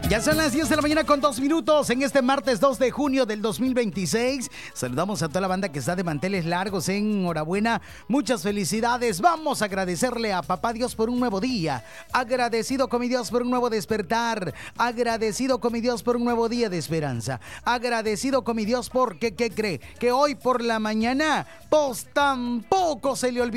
Ya son las 10 de la mañana con 2 minutos en este martes 2 de junio del 2026. Saludamos a toda la banda que está de manteles largos. Enhorabuena, muchas felicidades. Vamos a agradecerle a Papá Dios por un nuevo día. Agradecido con mi Dios por un nuevo despertar. Agradecido con mi Dios por un nuevo día de esperanza. Agradecido con mi Dios porque, ¿qué cree? Que hoy por la mañana, pues tampoco se le olvidó